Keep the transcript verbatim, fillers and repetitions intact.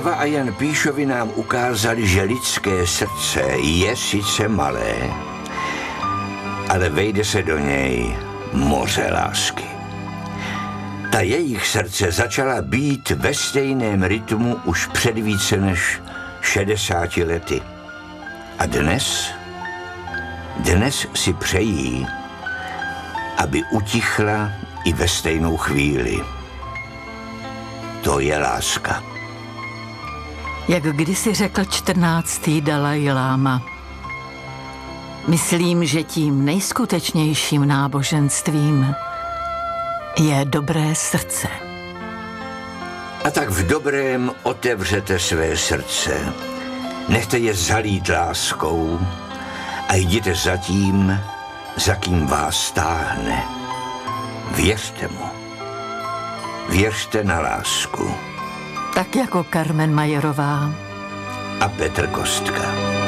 Eva a Jan Píšovi nám ukázali, že lidské srdce je sice malé, ale vejde se do něj moře lásky. Ta jejich srdce začala být ve stejném rytmu už před více než šedesáti lety. A dnes, dnes si přejí, aby utichla i ve stejnou chvíli. To je láska. Jak kdysi řekl čtrnáctý Dalaj Láma. Myslím, že tím nejskutečnějším náboženstvím je dobré srdce. A tak v dobrém otevřete své srdce. Nechte je zalít láskou a jděte za tím, za kým vás táhne. Věřte mu. Věřte na lásku. Tak jako Carmen Majerová A Petr Kostka.